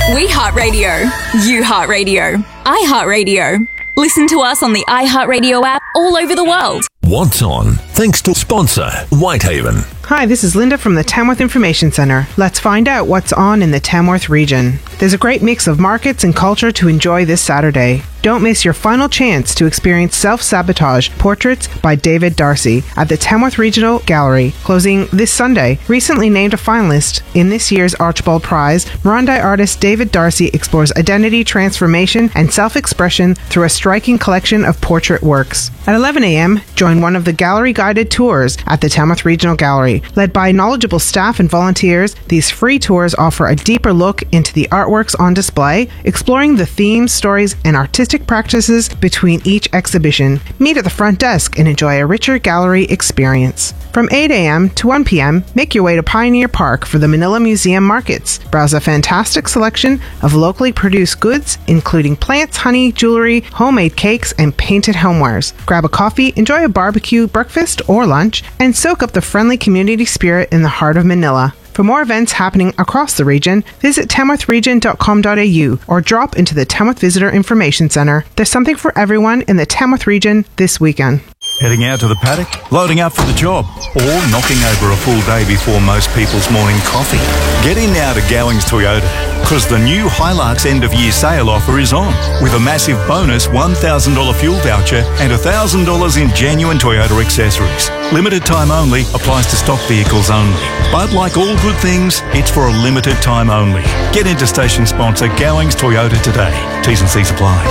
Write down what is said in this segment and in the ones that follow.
We Heart Radio. You Heart Radio. I Heart Radio. Listen to us on the iHeartRadio app all over the world. What's on? Thanks to sponsor Whitehaven. Hi, this is Linda from the Tamworth Information Centre. Let's find out what's on in the Tamworth region. There's a great mix of markets and culture to enjoy this Saturday. Don't miss your final chance to experience Self-Sabotage Portraits by David Darcy at the Tamworth Regional Gallery, closing this Sunday. Recently named a finalist in this year's Archibald Prize, Marondi artist David Darcy explores identity transformation and self-expression through a striking collection of portrait works. At 11 a.m., join one of the gallery-guided tours at the Tamworth Regional Gallery. Led by knowledgeable staff and volunteers, these free tours offer a deeper look into the artworks on display, exploring the themes, stories, and artistic practices between each exhibition. Meet at the front desk and enjoy a richer gallery experience. From 8 a.m. to 1 p.m., make your way to Pioneer Park for the Manila Museum Markets. Browse a fantastic selection of locally produced goods, including plants, honey, jewelry, homemade cakes, and painted homewares. Grab a coffee, enjoy a barbecue, breakfast, or lunch, and soak up the friendly community spirit in the heart of Manila. For more events happening across the region, visit tamworthregion.com.au or drop into the Tamworth Visitor Information Centre. There's something for everyone in the Tamworth region this weekend. Heading out to the paddock, loading up for the job, or knocking over a full day before most people's morning coffee. Get in now to Gowings Toyota, because the new Hilux end-of-year sale offer is on, with a massive bonus $1,000 fuel voucher and $1,000 in genuine Toyota accessories. Limited time only, applies to stock vehicles only. But like all good things, it's for a limited time only. Get into station sponsor Gowings Toyota today. T's and C's apply.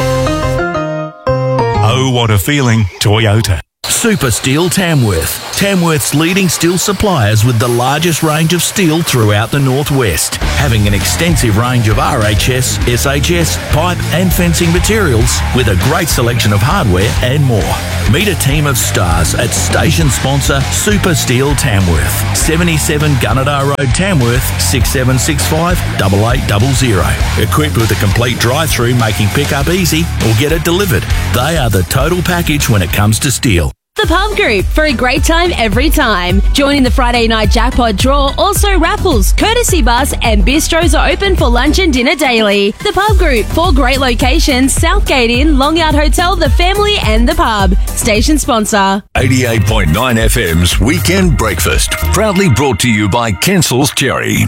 Oh, what a feeling, Toyota. Super Steel Tamworth. Tamworth's leading steel suppliers with the largest range of steel throughout the Northwest, having an extensive range of RHS, SHS, pipe and fencing materials with a great selection of hardware and more. Meet a team of stars at station sponsor Super Steel Tamworth, 77 Gunnedah Road, Tamworth, 6765 8800. Equipped with a complete drive-through making pickup easy or get it delivered. They are the total package when it comes to steel. The Pub Group, for a great time every time. Joining the Friday night jackpot draw, also raffles, courtesy bus and bistros are open for lunch and dinner daily. The Pub Group, 4 great locations, Southgate Inn, Longyard Hotel, The Family and The Pub. Station sponsor. 88.9 FM's Weekend Breakfast, proudly brought to you by Kensel's Cherry.